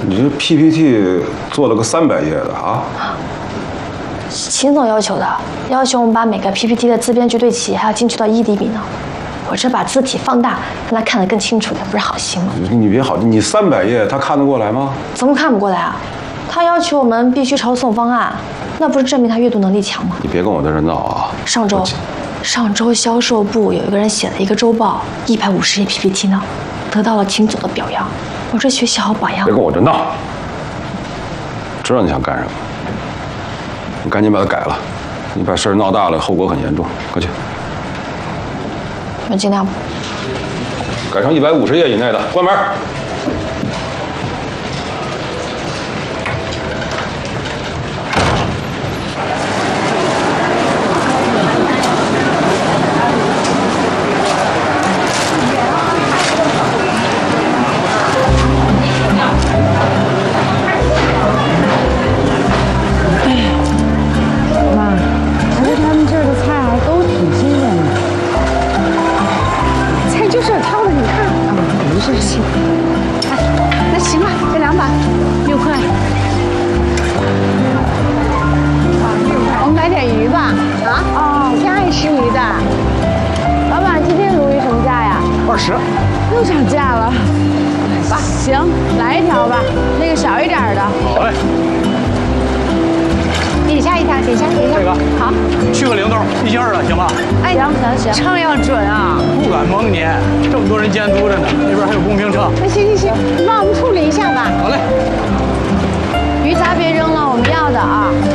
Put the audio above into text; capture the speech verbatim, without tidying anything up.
你这 P P T 做了个三百页的啊？ 秦总要求的，要求我们把每个 P P T 的字边距对齐，还要精确到一厘米呢。我这把字体放大，让他看得更清楚点，不是好心吗？ 你别好，你三百页他看得过来吗？ 怎么看不过来啊？他要求我们必须抄送方案，那不是证明他阅读能力强吗？ 你别跟我在这闹啊！ 上周，上周销售部有一个人写了一个周报，一百五十页 P P T 呢，得到了秦总的表扬。我这学习好榜样。 别跟我这闹！知道你想干什么，你赶紧把它改了。你把事儿闹大了，后果很严重。快去。 我尽量。 改成一百五十页以内的，关门。 又涨价了，吧，行，来一条吧，那个小一点的。 好嘞， 底下一条，底下底下。 这个好， 去个零头，一星二的，行吧？ 哎，行行行，秤要准啊！ 不敢蒙您，这么多人监督着呢，那边还有公平秤。 那行行行，你帮我们处理一下吧。 好嘞。 鱼杂别扔了，我们要的啊。